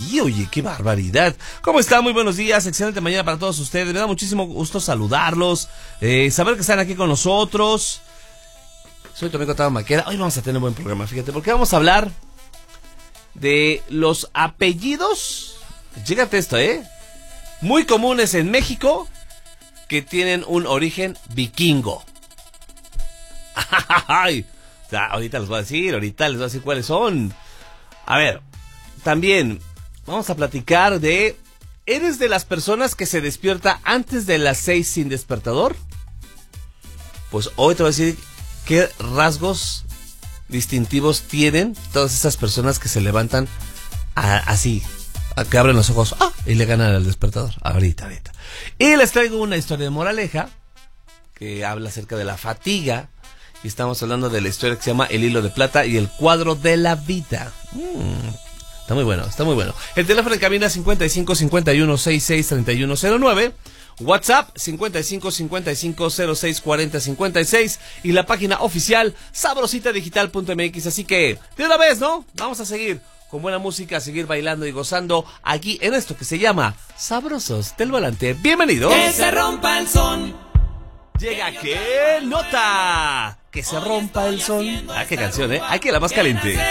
Sí, oye, qué barbaridad. ¿Cómo están? Muy buenos días, excelente mañana para todos ustedes. Me da muchísimo gusto saludarlos, saber que están aquí con nosotros. Soy tu amigo Tavo Maqueda. Hoy vamos a tener un buen programa, fíjate, porque vamos a hablar de los apellidos, chécate esto, muy comunes en México, que tienen un origen vikingo. Ay, o sea, ahorita les voy a decir cuáles son. A ver, también vamos a platicar de... ¿Eres de las personas que se despierta antes de las 6 sin despertador? Pues hoy te voy a decir qué rasgos distintivos tienen todas esas personas que se levantan así, que abren los ojos y le ganan al despertador. Ahorita. Y les traigo una historia de moraleja que habla acerca de la fatiga. Y estamos hablando de la historia que se llama El Hilo de Plata y el Cuadro de la Vida. Está muy bueno. El teléfono en cabina 55 51 66 3109. WhatsApp 55 55 06 40 56. Y la página oficial sabrositadigital.mx. Así que, de una vez, ¿no? Vamos a seguir con buena música, a seguir bailando y gozando aquí en esto que se llama Sabrosos del Volante. ¡Bienvenidos! ¡Que se rompa el son! Llega ¡Qué nota! ¡Que se rompa el son! ¡Ah, qué canción, Aquí la más caliente.